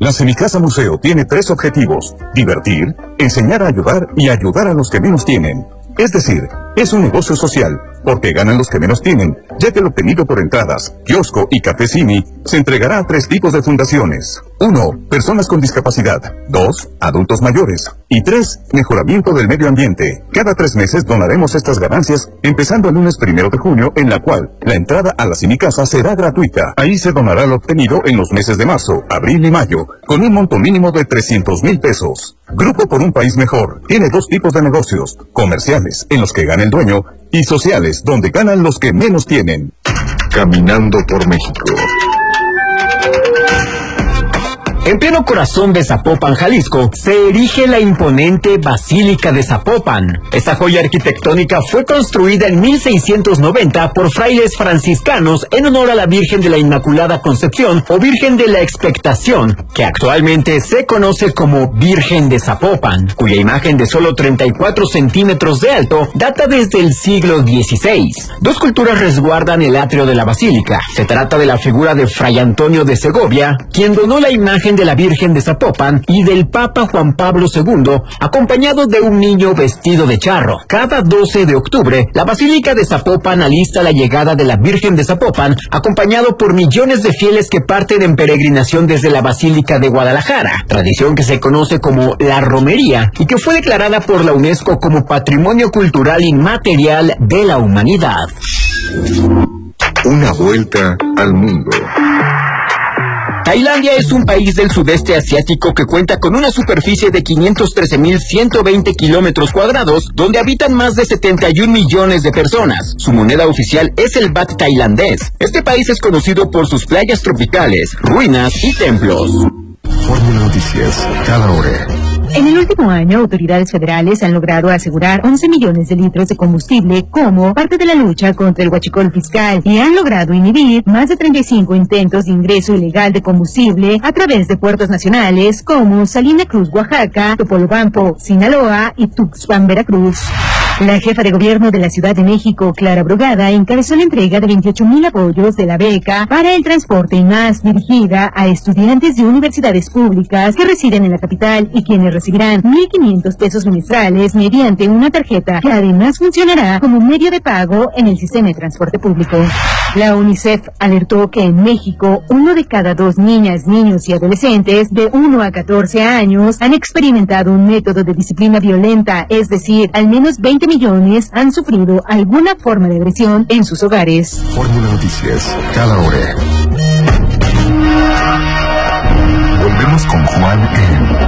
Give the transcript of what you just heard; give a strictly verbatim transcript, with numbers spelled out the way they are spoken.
La Semicasa Museo tiene tres objetivos: divertir, enseñar a ayudar y ayudar a los que menos tienen. Es decir, es un negocio social, porque ganan los que menos tienen, ya que lo obtenido por entradas, kiosco y cafecini se entregará a tres tipos de fundaciones. uno. Personas con discapacidad. dos. Adultos mayores. Y tres. Mejoramiento del medio ambiente. Cada tres meses donaremos estas ganancias, empezando el lunes primero de junio, en la cual la entrada a la Semicasa será gratuita. Ahí se donará lo obtenido en los meses de marzo, abril y mayo, con un monto mínimo de trescientos mil pesos. Grupo por un País Mejor tiene dos tipos de negocios: comerciales, en los que gana el dueño, y sociales, donde ganan los que menos tienen. Caminando por México. En pleno corazón de Zapopan, Jalisco, se erige la imponente Basílica de Zapopan. Esta joya arquitectónica fue construida en mil seiscientos noventa por frailes franciscanos en honor a la Virgen de la Inmaculada Concepción o Virgen de la Expectación, que actualmente se conoce como Virgen de Zapopan, cuya imagen de solo treinta y cuatro centímetros de alto data desde el siglo dieciséis. Dos culturas resguardan el atrio de la basílica. Se trata de la figura de Fray Antonio de Segovia, quien donó la imagen de la Virgen de Zapopan, y del Papa Juan Pablo segundo, acompañado de un niño vestido de charro. Cada doce de octubre, la Basílica de Zapopan alista la llegada de la Virgen de Zapopan, acompañado por millones de fieles que parten en peregrinación desde la Basílica de Guadalajara, tradición que se conoce como la romería y que fue declarada por la UNESCO como Patrimonio Cultural Inmaterial de la Humanidad. Una vuelta al mundo. Tailandia es un país del sudeste asiático que cuenta con una superficie de quinientos trece mil ciento veinte kilómetros cuadrados, donde habitan más de setenta y un millones de personas. Su moneda oficial es el baht tailandés. Este país es conocido por sus playas tropicales, ruinas y templos. Fórmula Noticias, cada hora. En el último año, autoridades federales han logrado asegurar once millones de litros de combustible como parte de la lucha contra el huachicol fiscal y han logrado inhibir más de treinta y cinco intentos de ingreso ilegal de combustible a través de puertos nacionales como Salina Cruz, Oaxaca, Topolobampo, Sinaloa y Tuxpan, Veracruz. La jefa de gobierno de la Ciudad de México, Clara Brugada, encabezó la entrega de veintiocho mil apoyos de la beca para el transporte y más, dirigida a estudiantes de universidades públicas que residen en la capital y quienes recibirán mil quinientos pesos bimestrales mediante una tarjeta que además funcionará como medio de pago en el sistema de transporte público. La UNICEF alertó que en México uno de cada dos niñas, niños y adolescentes de uno a catorce años han experimentado un método de disciplina violenta, es decir, al menos veinte millones han sufrido alguna forma de agresión en sus hogares. Fórmula Noticias, cada hora. Volvemos con Juan en